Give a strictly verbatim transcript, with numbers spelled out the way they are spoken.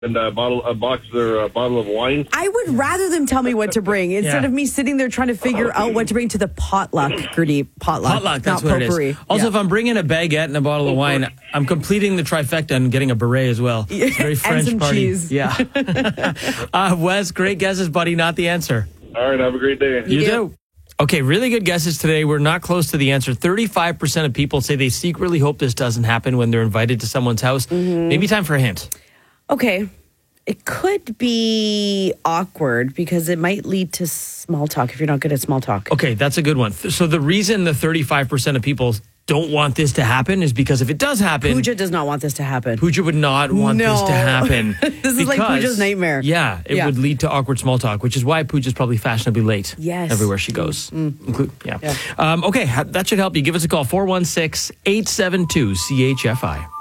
and a bottle, a box or a bottle of wine. I would rather them tell me what to bring instead Yeah. of me sitting there trying to figure out what to bring to the potluck, Gurdeep. Potluck. Potluck, that's not what potpourri. it is. Also, Yeah. if I'm bringing a baguette and a bottle of wine, I'm completing the trifecta and getting a beret as well. It's a very French and some party. cheese. Yeah. uh, Wes, great guesses, buddy. Not the answer. All right, have a great day. You do. Okay, really good guesses today. We're not close to the answer. thirty-five percent of people say they secretly hope this doesn't happen when they're invited to someone's house. Mm-hmm. Maybe time for a hint. Okay. It could be awkward because it might lead to small talk if you're not good at small talk. Okay, that's a good one. So the reason the thirty-five percent of people don't want this to happen is because if it does happen... Pooja does not want this to happen. Pooja would not want No. this to happen. This is like Pooja's nightmare. Yeah, it Yeah. would lead to awkward small talk, which is why Pooja's probably fashionably late. Yes. Everywhere she goes. Mm. Include, yeah. Yeah. Um, okay, ha- that should help you. Give us a call, four one six, eight seven two, C H F I.